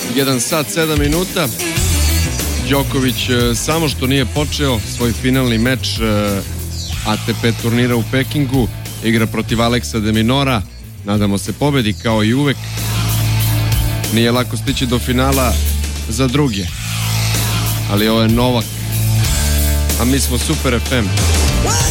1 sat 7 minuta. Đoković samo što nije počeo svoj finalni meč ATP turnira u Pekingu. Igra protiv Aleksa de Minora. Nadamo se pobedi kao i uvek. Nije lako stići do finala za druge, ali ovo je Novak, a mi smo Super FM.